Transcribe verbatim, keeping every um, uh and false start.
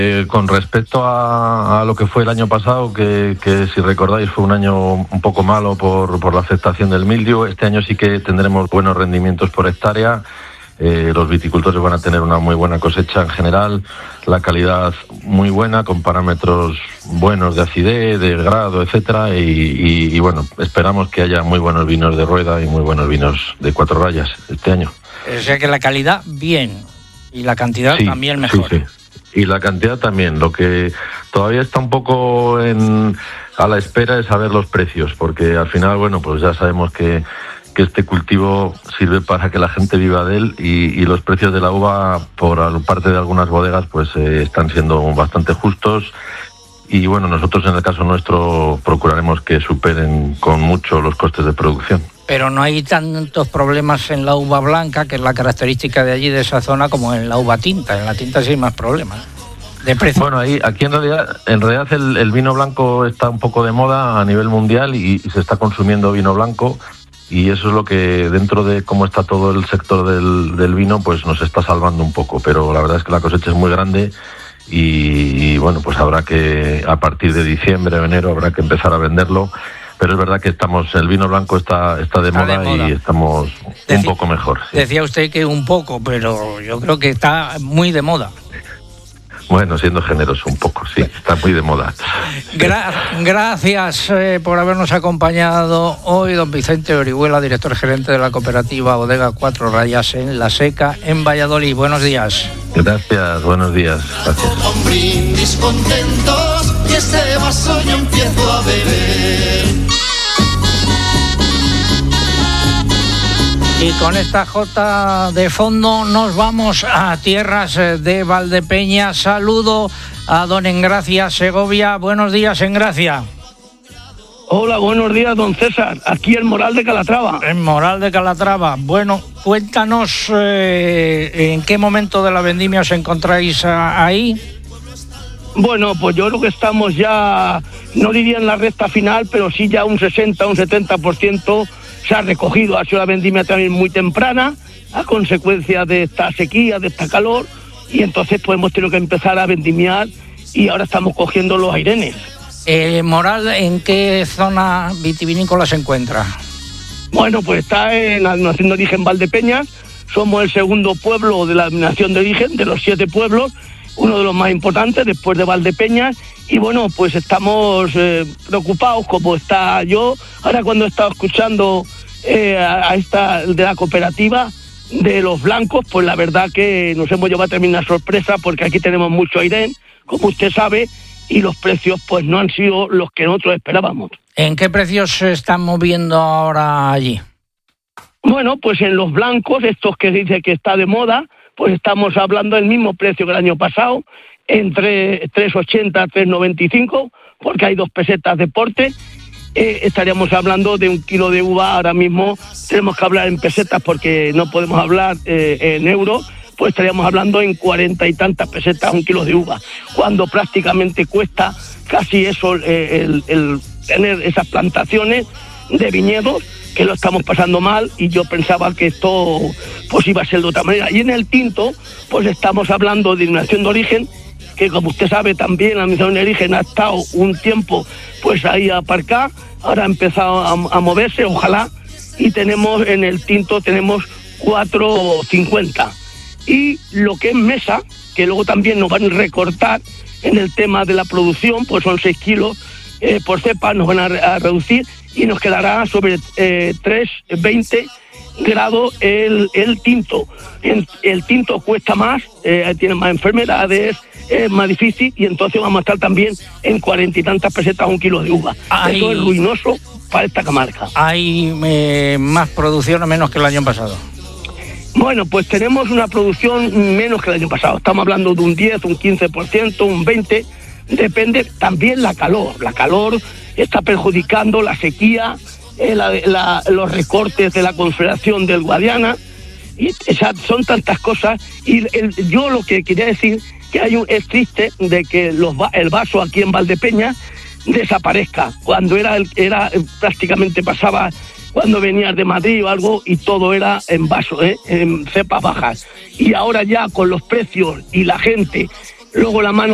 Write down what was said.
Eh, con respecto a, a lo que fue el año pasado, que, que si recordáis fue un año un poco malo por, por la afectación del mildiu, este año sí que tendremos buenos rendimientos por hectárea. Eh, los viticultores van a tener una muy buena cosecha en general, la calidad muy buena, con parámetros buenos de acidez, de grado, etcétera, y, y, y bueno, esperamos que haya muy buenos vinos de rueda y muy buenos vinos de cuatro rayas este año. O sea que la calidad bien, y la cantidad sí, también mejor. Sí, sí. Y la cantidad también. Lo que todavía está un poco en, a la espera es saber los precios, porque al final, bueno, pues ya sabemos que que este cultivo sirve para que la gente viva de él y, y los precios de la uva por parte de algunas bodegas pues eh, están siendo bastante justos y bueno, nosotros en el caso nuestro procuraremos que superen con mucho los costes de producción. Pero no hay tantos problemas en la uva blanca, que es la característica de allí, de esa zona, como en la uva tinta. En la tinta sí hay más problemas de precio. Bueno, ahí, aquí en realidad, en realidad el, el vino blanco está un poco de moda a nivel mundial y, y se está consumiendo vino blanco. Y eso es lo que, dentro de cómo está todo el sector del, del vino, pues nos está salvando un poco. Pero la verdad es que la cosecha es muy grande y, y bueno, pues habrá que, a partir de diciembre o enero, habrá que empezar a venderlo. Pero es verdad que estamos, el vino blanco está, está, de, está moda de moda y estamos Deci- un poco mejor. Sí. Decía usted que un poco, pero yo creo que está muy de moda. Bueno, siendo generoso un poco, sí, está muy de moda. Gra- gracias eh, por habernos acompañado hoy, don Vicente Orihuela, director gerente de la cooperativa Bodega Cuatro Rayas en La Seca, en Valladolid. Buenos días. Gracias, buenos días. Gracias. Un brindis contentos y este vaso yo empiezo a beber. Y con esta jota de fondo nos vamos a tierras de Valdepeñas. Saludo a don Engracia Segovia. Buenos días, Engracia. Hola, buenos días, don César. Aquí en Moral de Calatrava. En Moral de Calatrava. Bueno, cuéntanos eh, en qué momento de la vendimia os encontráis a, ahí. Bueno, pues yo creo que estamos ya, no diría en la recta final, pero sí ya un sesenta, un setenta por ciento se ha recogido. Ha sido la vendimia también muy temprana, a consecuencia de esta sequía, de esta calor, y entonces pues hemos tenido que empezar a vendimiar y ahora estamos cogiendo los airenes. Eh, Moral, ¿en qué zona vitivinícola se encuentra? Bueno, pues está en la denominación de origen Valdepeñas. Somos el segundo pueblo de la denominación de origen, de los siete pueblos, uno de los más importantes después de Valdepeñas, y bueno, pues estamos eh, preocupados, como está yo, ahora cuando he estado escuchando eh, a, a esta de la cooperativa de los blancos, pues la verdad que nos hemos llevado también una sorpresa, porque aquí tenemos mucho airén, como usted sabe, y los precios pues no han sido los que nosotros esperábamos. ¿En qué precios se están moviendo ahora allí? Bueno, pues en los blancos, estos que dice que está de moda, pues estamos hablando del mismo precio que el año pasado, entre tres ochenta, tres noventa y cinco, porque hay dos pesetas de porte. Eh, estaríamos hablando de un kilo de uva, ahora mismo tenemos que hablar en pesetas porque no podemos hablar eh, en euros, pues estaríamos hablando en cuarenta y tantas pesetas un kilo de uva, cuando prácticamente cuesta casi eso, eh, el, el tener esas plantaciones de viñedos, que lo estamos pasando mal, y yo pensaba que esto pues iba a ser de otra manera. Y en el tinto, pues estamos hablando de denominación de origen, que como usted sabe también la denominación de origen ha estado un tiempo pues ahí aparcada, ahora ha empezado a, a moverse, ojalá, y tenemos en el tinto tenemos cuatro cincuenta. Y lo que es mesa, que luego también nos van a recortar en el tema de la producción, pues son seis kilos eh, por cepa, nos van a, a reducir, y nos quedará sobre eh, tres veinte grados el, el tinto. El, el tinto cuesta más, eh, tiene más enfermedades, es más difícil, y entonces vamos a estar también en cuarenta y tantas pesetas un kilo de uva. Ay. Eso es ruinoso para esta comarca. ¿Hay eh, más producción o menos que el año pasado? Bueno, pues tenemos una producción menos que el año pasado. Estamos hablando de un diez, un quince por ciento, un veinte por ciento. Depende también la calor. La calor está perjudicando, la sequía, eh, la, la, los recortes de la Confederación del Guadiana, y esa, son tantas cosas. Y el, yo lo que quería decir, que hay un, es triste de que los, el vaso aquí en Valdepeñas desaparezca. Cuando era, era prácticamente pasaba cuando venías de Madrid o algo, y todo era en vaso, ¿eh? En cepas bajas. Y ahora ya con los precios y la gente, luego la mano